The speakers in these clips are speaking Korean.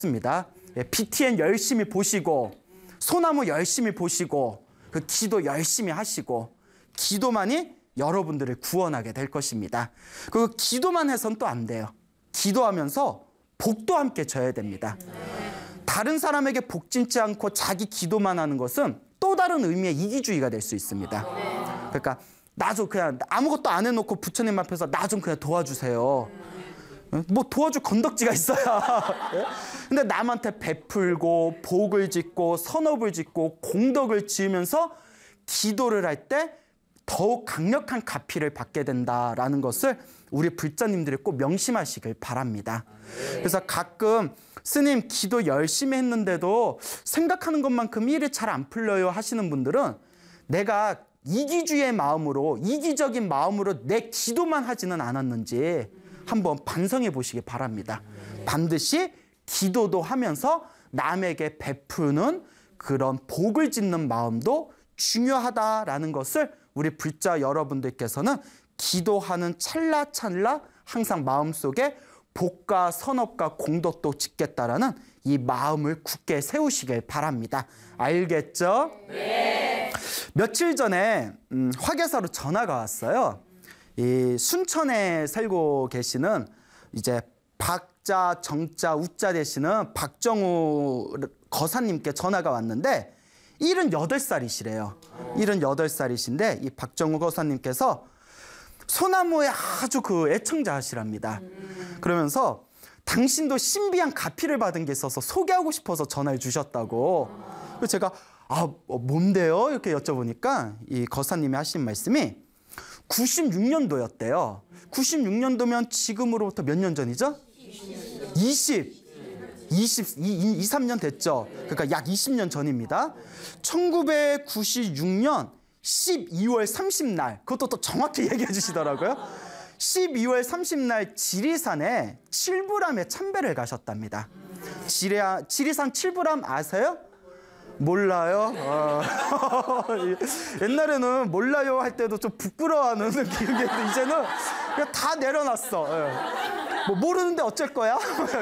있습니다. BTN 열심히 보시고 소나무 열심히 보시고 그 기도 열심히 하시고 기도만이 여러분들을 구원하게 될 것입니다. 그 기도만 해서는 또 안 돼요. 기도하면서 복도 함께 져야 됩니다. 다른 사람에게 복 진지 않고 자기 기도만 하는 것은 또 다른 의미의 이기주의가 될 수 있습니다. 그러니까 나 좀 그냥 아무것도 안 해놓고 부처님 앞에서 나 좀 그냥 도와주세요. 뭐 도와줄 건덕지가 있어야. 근데 남한테 베풀고 복을 짓고 선업을 짓고 공덕을 지으면서 기도를 할 때 더욱 강력한 가피를 받게 된다라는 것을 우리 불자님들이 꼭 명심하시길 바랍니다. 그래서 가끔 스님 기도 열심히 했는데도 생각하는 것만큼 일이 잘 안 풀려요 하시는 분들은 내가 이기주의의 마음으로 이기적인 마음으로 내 기도만 하지는 않았는지 한번 반성해 보시기 바랍니다. 반드시 기도도 하면서 남에게 베푸는 그런 복을 짓는 마음도 중요하다라는 것을 우리 불자 여러분들께서는 기도하는 찰나찰나 항상 마음속에 복과 선업과 공덕도 짓겠다라는 이 마음을 굳게 세우시길 바랍니다. 알겠죠? 네. 며칠 전에 화계사로 전화가 왔어요. 이 순천에 살고 계시는 이제 박자, 정자, 우자 되시는 박정우 거사님께 전화가 왔는데 78살이시래요. 78살이신데 이 박정우 거사님께서 소나무에 아주 그 애청자시랍니다. 그러면서 당신도 신비한 가피를 받은 게 있어서 소개하고 싶어서 전화를 주셨다고. 그래서 제가 뭔데요? 이렇게 여쭤보니까 이 거사님이 하신 말씀이 96년도였대요. 96년도면 지금으로부터 몇 년 전이죠? 23년 됐죠. 그러니까 약 20년 전입니다. 1996년 12월 30날, 그것도 또 정확히 얘기해 주시더라고요. 12월 30날 지리산에 칠부람에 참배를 가셨답니다. 지리산 칠부람 아세요? 몰라요? 옛날에는 몰라요 할 때도 좀 부끄러워하는 느낌인데 이제는 그냥 다 내려놨어. 뭐 모르는데 어쩔 거야?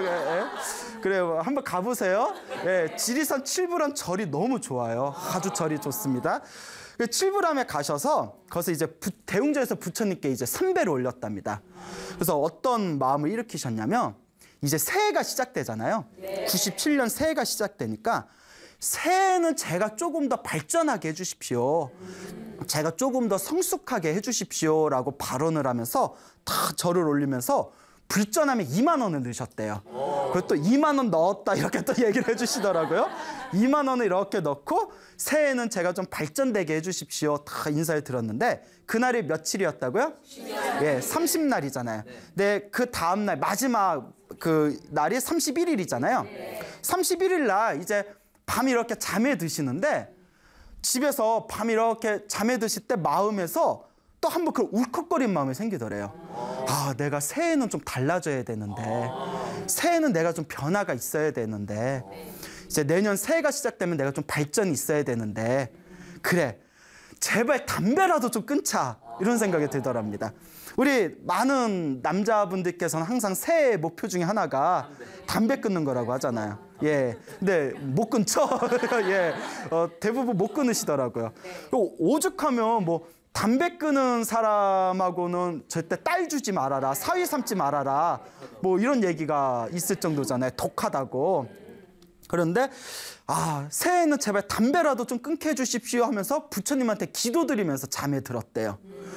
그래요. 한번 가보세요. 지리산 칠부람 절이 너무 좋아요. 아주 절이 좋습니다. 칠부람에 가셔서 거기서 이제 대웅전에서 부처님께 이제 삼배를 올렸답니다. 그래서 어떤 마음을 일으키셨냐면 이제 새해가 시작되잖아요. 97년 새해가 시작되니까 새해는 제가 조금 더 발전하게 해주십시오. 제가 조금 더 성숙하게 해주십시오 라고 발언을 하면서 다 절을 올리면서 불전함에 2만 원을 넣으셨대요. 그것도 2만 원 넣었다 이렇게 또 얘기를 해주시더라고요. 2만 원을 이렇게 넣고 새해는 제가 좀 발전되게 해주십시오. 다 인사를 드렸는데 그날이 며칠이었다고요? 30날이잖아요. 네, 그 다음날 마지막 그 날이 31일이잖아요. 31일 날 이제 밤 이렇게 잠에 드시는데 집에서 밤 이렇게 잠에 드실 때 마음에서 또 한 번 그 울컥거린 마음이 생기더래요. 내가 새해는 좀 달라져야 되는데 새해는 내가 좀 변화가 있어야 되는데 이제 내년 새해가 시작되면 내가 좀 발전이 있어야 되는데 그래 제발 담배라도 좀 끊자 이런 생각이 들더랍니다. 우리 많은 남자분들께서는 항상 새해 목표 중에 하나가 담배 끊는 거라고 하잖아요. 근데 못 끊죠. 대부분 못 끊으시더라고요. 오죽하면 뭐 담배 끊은 사람하고는 절대 딸 주지 말아라, 사위 삼지 말아라, 뭐 이런 얘기가 있을 정도잖아요. 독하다고. 그런데 새해에는 제발 담배라도 좀 끊게 해주십시오 하면서 부처님한테 기도드리면서 잠에 들었대요.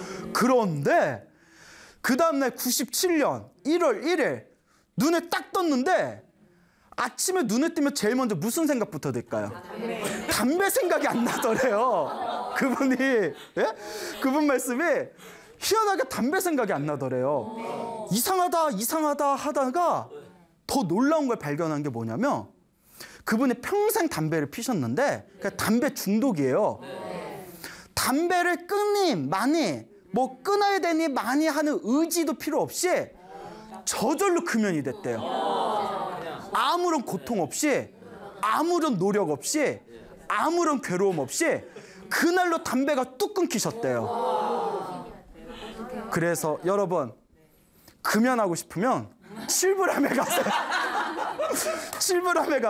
그런데 그 다음날 97년 1월 1일 눈에 딱 떴는데 아침에 눈에 뜨면 제일 먼저 무슨 생각부터 들까요? 담배 생각이 안 나더래요. 그분이 그분 말씀이 희한하게 담배 생각이 안 나더래요. 이상하다 하다가 더 놀라운 걸 발견한 게 뭐냐면 그분이 평생 담배를 피셨는데 담배 중독이에요. 담배를 끊니 많이 뭐 끊어야 되니 많이 하는 의지도 필요 없이 저절로 금연이 됐대요. 아무런 고통 없이 아무런 노력 없이 아무런 괴로움 없이 그날로 담배가 뚝 끊기셨대요. 그래서 여러분 금연하고 싶으면 칠부람에 가세요. 칠무람에 가